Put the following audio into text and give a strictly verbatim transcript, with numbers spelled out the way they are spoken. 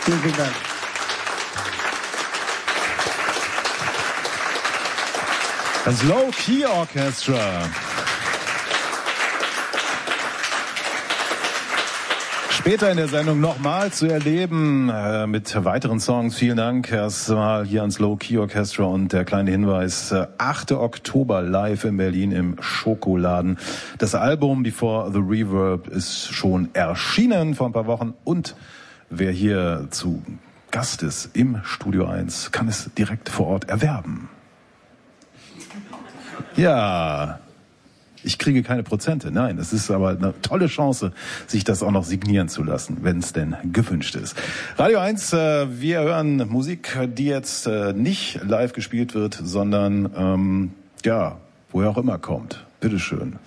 Vielen, vielen Dank. Das Low Key Orchestra. Später in der Sendung nochmal zu erleben äh, mit weiteren Songs. Vielen Dank erstmal hier ans Low Key Orchestra und der kleine Hinweis, äh, achter Oktober live in Berlin im Schokoladen. Das Album Before the Reverb ist schon erschienen vor ein paar Wochen und wer hier zu Gast ist im Studio eins, kann es direkt vor Ort erwerben. Ja, ich kriege keine Prozente. Nein, es ist aber eine tolle Chance, sich das auch noch signieren zu lassen, wenn es denn gewünscht ist. Radio eins, äh, wir hören Musik, die jetzt äh, nicht live gespielt wird, sondern ähm, ja, woher auch immer kommt. Bitteschön.